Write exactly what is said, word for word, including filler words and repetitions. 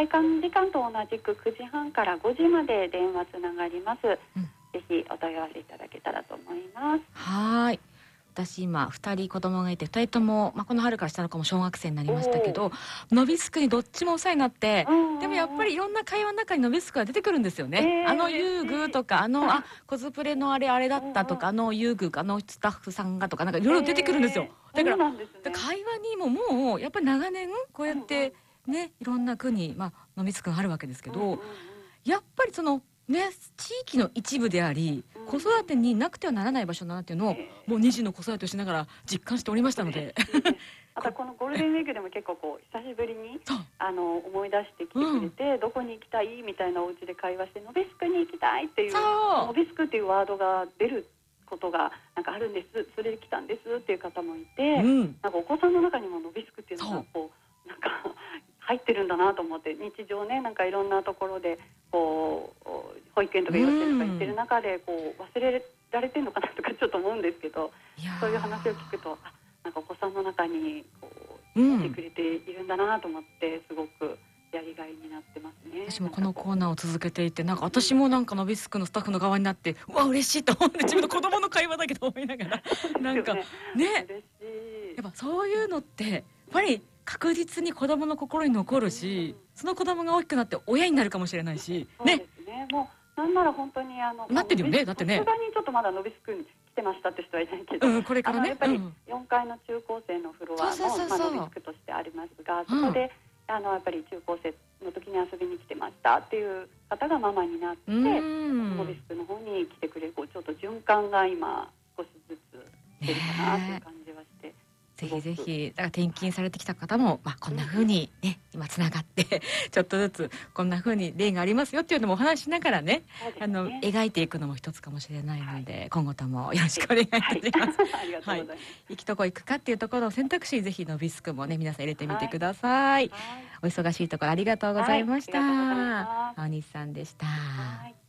開館時間と同じくくじはんからごじまで電話つながります。うん、ぜひお問い合わせいただけたらと思います。 はい。私今ふたり子供がいて、ふたりとも、まあ、この春から下の子も小学生になりましたけど、ノビスクにどっちもお世話になって、でもやっぱりいろんな会話の中にノビスクが出てくるんですよね。 えー、 あの遊具とか、あのあコスプレのあれあれだったとか、あの遊具あのスタッフさんがとか、なんかいろいろ出てくるんですよ。だから、ね、会話にももうやっぱり長年こうやってね、いろんな国、まあ、ノビスクがあるわけですけど、やっぱりそのね、地域の一部であり、子育てになくてはならない場所だなっていうのを、もうに児の子育てをしながら実感しておりましたので。 またこのゴールデンウィークでも結構こう久しぶりにあの思い出してきてくれて、うん、どこに行きたいみたいなお家で会話して、ノビスクに行きたいっていう、ノビスクっていうワードが出ることがなんかあるんです、それで来たんですっていう方もいて、うん、なんかお子さんの中にもノビスクっていうのがこうなんか入ってるんだなと思って、日常ね、なんかいろんなところでこう保育園とか幼稚園とか行ってる中でこう忘れられてるのかなとかちょっと思うんですけど、そういう話を聞くと、あ、なんかお子さんの中にこういてくれているんだなと思って、すごくやりがいになってますね。 私もこのコーナーを続けていて、なんか私もなんかノビスクのスタッフの側になって、うわ嬉しいと思って、自分の子供の会話だけど思いながらなんかね、やっぱそういうのってやっぱり確実に子供の心に残るし、その子供が大きくなって親になるかもしれないし、 ね。そうですね。もうなんなら本当にあのなってるよね。だってね。 さすがにちょっとまだノビスクに来てましたって人はいないけど、 うん、これからね。 やっぱりよんかいの中高生のフロアもまあノビスクとしてありますが、そこで、うん、あのやっぱり中高生の時に遊びに来てましたっていう方がママになって、ノビスクの方に来てくれる、こうちょっと循環が今少しずつ出るかなという感じはして。 ぜひぜひ、だから転勤されてきた方も、まあ、こんな風にね、今つながってちょっとずつこんな風に例がありますよっていうのもお話しながらね、あの描いていくのも一つかもしれないので、はい、今後ともよろしくお願いいたします。はい、行きとこ行くかっていうところの選択肢にぜひノビスクもね、皆さん入れてみてください。はい、お忙しいところありがとうございました。大西さんでした。はい。